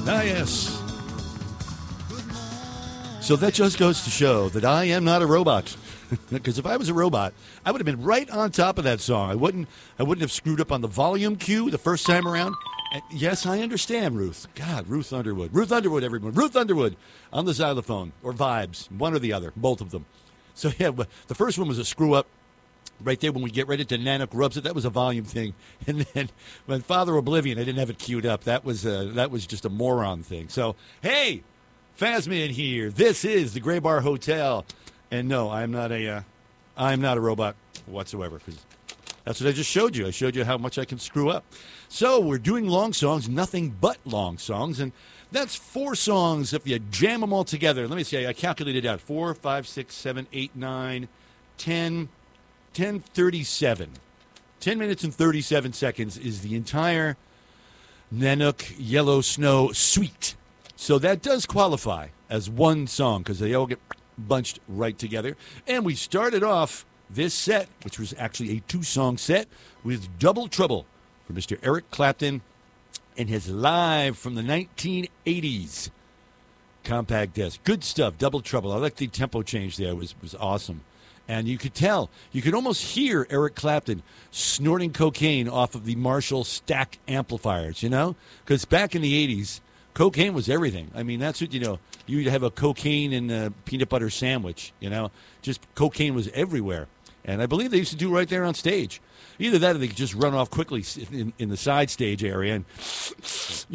Ah, yes. So that just goes to show that I am not a robot. Because if I was a robot, I would have been right on top of that song. I wouldn't have screwed up on the volume cue the first time around. And yes, I understand, Ruth. God, Ruth Underwood. Ruth Underwood, everyone. Ruth Underwood on the xylophone. Or vibes. One or the other. Both of them. So, yeah, the first one was a screw-up. Right there when we get ready to Nanook rubs it, that was a volume thing. And then when Father Oblivion, I didn't have it queued up. That was just a moron thing. So, hey, Phasma here. This is the Gray Bar Hotel. And no, I'm not a robot whatsoever. Because that's what I just showed you. I showed you how much I can screw up. So we're doing long songs, nothing but long songs. And that's 4 songs if you jam them all together. Let me see. I calculated out. 4, 5, 6, 7, 8, 9, 10, 10:37. 10 minutes and 37 seconds is the entire Nanook Yellow Snow suite. So that does qualify as one song because they all get bunched right together. And we started off this set, which was actually a 2-song set, with Double Trouble for Mr. Eric Clapton and his live from the 1980s compact disc. Good stuff, Double Trouble. I like the tempo change there. It was awesome. And you could tell, you could almost hear Eric Clapton snorting cocaine off of the Marshall stack amplifiers, you know? Because back in the 80s, cocaine was everything. I mean, that's what, you'd have a cocaine and a peanut butter sandwich, Just cocaine was everywhere. And I believe they used to do right there on stage. Either that or they could just run off quickly in the side stage area and,